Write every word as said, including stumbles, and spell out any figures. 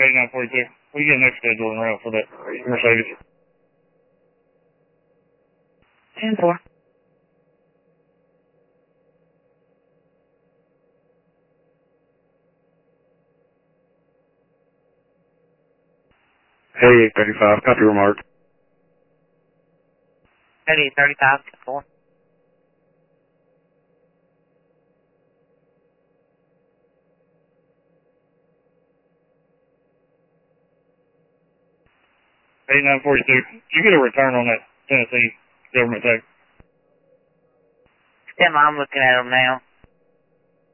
eighty-nine forty-two. We get next scheduling route for that Mercedes. ten four. Hey, eight thirty-five, copy remark. eight thirty-five, ten four. eighty-nine forty-two. Did you get a return on that Tennessee government tag? Stand by, I'm looking at them now.